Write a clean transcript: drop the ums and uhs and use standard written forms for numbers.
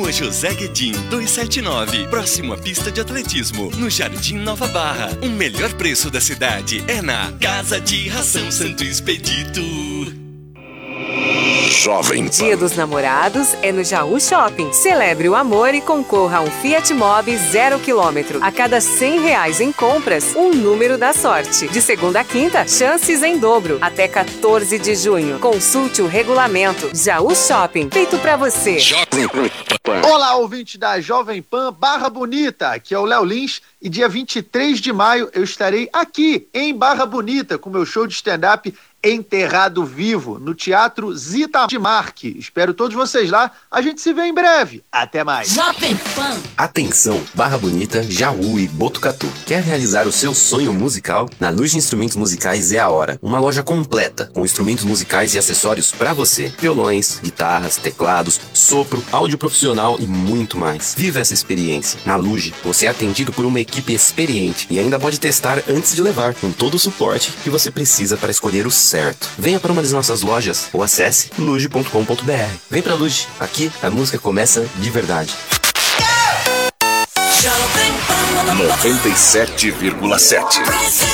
Rua José Guedin, 279, próximo à pista de atletismo, no Jardim Nova Barra. O melhor preço da cidade é na Casa de Ração Santo Expedito. Jovem Pan. Dia dos Namorados é no Jaú Shopping. Celebre o amor e concorra a um Fiat Mobi 0 km. A cada R$100 em compras, um número da sorte. De segunda a quinta, chances em dobro. Até 14 de junho. Consulte o regulamento. Jaú Shopping, feito pra você. Jovem Pan. Olá, ouvinte da Jovem Pan Barra Bonita. Aqui é o Léo Lins e dia 23 de maio eu estarei aqui em Barra Bonita com meu show de stand-up Enterrado Vivo, no Teatro Zita de Marque. Espero todos vocês lá. A gente se vê em breve. Até mais. Jovem Pan. Atenção, Barra Bonita, Jaú e Botucatu. Quer realizar o seu sonho musical? Na Luz de Instrumentos Musicais é a hora. Uma loja completa, com instrumentos musicais e acessórios pra você. Violões, guitarras, teclados, sopro, áudio profissional e muito mais. Viva essa experiência. Na Luz, você é atendido por uma equipe experiente e ainda pode testar antes de levar, com todo o suporte que você precisa para escolher o certo. Venha para uma das nossas lojas ou acesse luge.com.br. Vem pra Luge, aqui a música começa de verdade. 97,7.